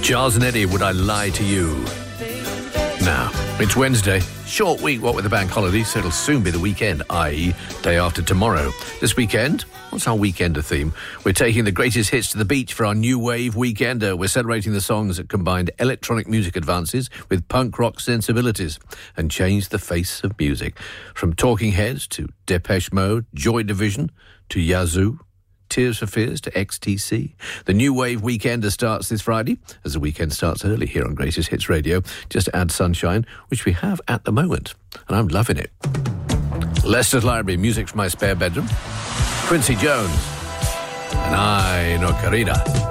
Giles and Eddie, Would I Lie to You? Now, it's Wednesday. Short week, what with the bank holiday, so it'll soon be the weekend, i.e. day after tomorrow. This weekend, what's our weekender theme? We're taking the greatest hits to the beach for our New Wave Weekender. We're celebrating the songs that combined electronic music advances with punk rock sensibilities and changed the face of music. From Talking Heads to Depeche Mode, Joy Division to Yazoo, Tears for Fears to XTC. The New Wave Weekender starts this Friday, as the weekend starts early here on Greatest Hits Radio, just to add sunshine, which we have at the moment, and I'm loving it. Leicester's Library, music from my spare bedroom. Quincy Jones, and I No Querida.